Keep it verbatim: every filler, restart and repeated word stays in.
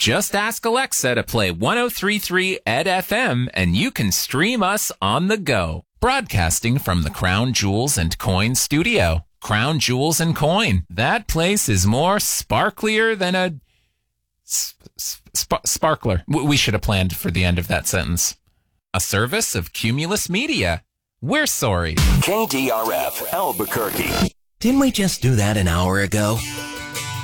Just ask Alexa to play one oh three point three Ed F M and you can stream us on the go. Broadcasting from the Crown Jewels and Coin studio. Crown Jewels and Coin. That place is more sparklier than a sp- sp- sparkler. We should have planned for the end of that sentence. A service of Cumulus Media. We're sorry. K D R F Albuquerque. Didn't we just do that an hour ago?